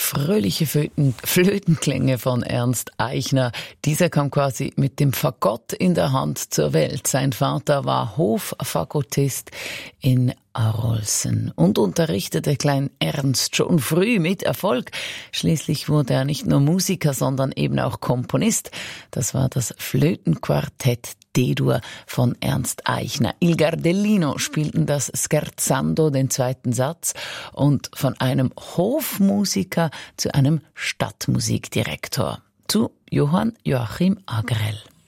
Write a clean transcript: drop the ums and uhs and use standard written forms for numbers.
fröhliche Flötenklänge von Ernst Eichner. Dieser kam quasi mit dem Fagott in der Hand zur Welt. Sein Vater war Hoffagottist in Arolsen und unterrichtete Klein Ernst schon früh mit Erfolg. Schließlich wurde er nicht nur Musiker, sondern eben auch Komponist. Das war das Flötenquartett D-Dur von Ernst Eichner. Il Gardellino spielten das Scherzando, den zweiten Satz, und von einem Hofmusiker zu einem Stadtmusikdirektor, zu Johann Joachim Agrell.